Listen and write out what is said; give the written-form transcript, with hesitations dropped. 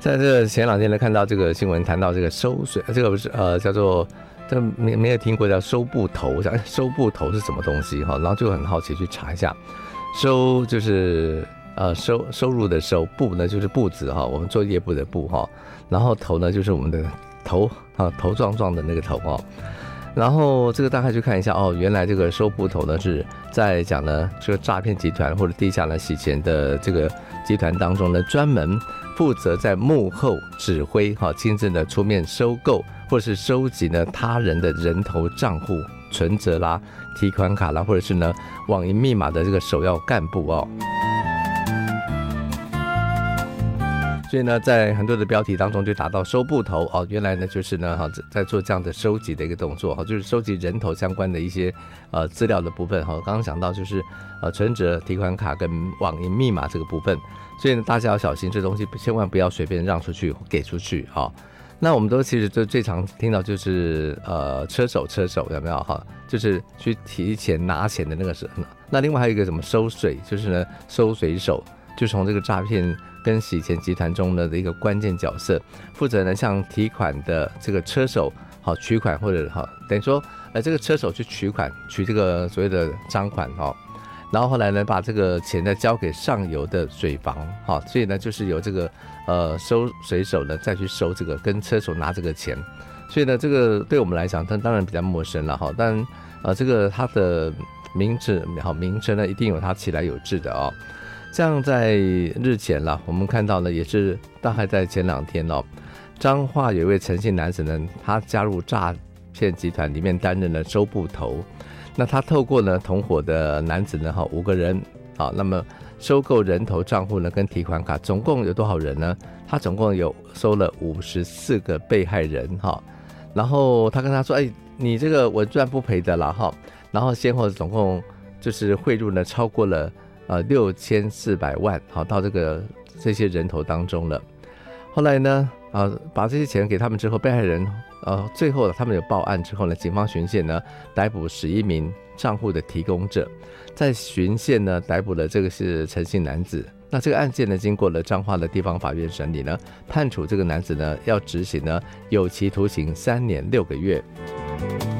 在这个前两天呢，看到这个新闻谈到这个收水，这个不是叫做这没有听过叫收布头，收布头是什么东西哈？然后就很好奇去查一下，收就是收入的收，布呢就是布子哈，我们作业布的布哈，然后头呢就是我们的头头状状的那个头哈。然后这个大概去看一下哦，原来这个收布头呢是在讲呢这个诈骗集团或者地下呢洗钱的这个集团当中呢，专门负责在幕后指挥亲自的出面收购或者是收集呢他人的人头账户、存折啦、提款卡啦，或者是呢网银密码的这个首要干部哦。所以呢，在很多的标题当中就打到收布头哦，原来呢就是呢在做这样的收集的一个动作就是收集人头相关的一些资料的部分刚刚讲到就是存折、提款卡跟网银密码这个部分，所以呢大家要小心，这东西千万不要随便让出去、给出去那我们都其实最常听到就是车手有没有就是去提钱拿钱的那个是，那另外还有一个什么收水，就是呢收水手。就从这个诈骗跟洗钱集团中的一个关键角色，负责呢向提款的这个车手取款，或者等于说这个车手去取款，取这个所谓的赃款然后后来呢把这个钱呢交给上游的水房所以呢就是由这个收水手呢再去收这个跟车手拿这个钱，所以呢这个对我们来讲当然比较陌生了但这个它的名称呢一定有它其来有致的像在日前啦，我们看到呢，也是大概在前2天彰化有一位陈姓男子呢，他加入诈骗集团里面担任了收布头。那他透过呢同伙的男子呢5个人那么收购人头账户呢跟提款卡，总共有多少人呢？他总共有收了54个被害人然后他跟他说，你这个稳赚不赔的啦然后先后总共就是汇入呢超过了6400万到这些人头当中了。后来呢把这些钱给他们之后，被害人最后他们有报案之后呢，警方循线呢逮捕11名账户的提供者，在循线呢逮捕了这个是陈姓男子。那这个案件呢经过了彰化的地方法院审理呢，判处这个男子呢要执行呢有期徒刑3年6个月。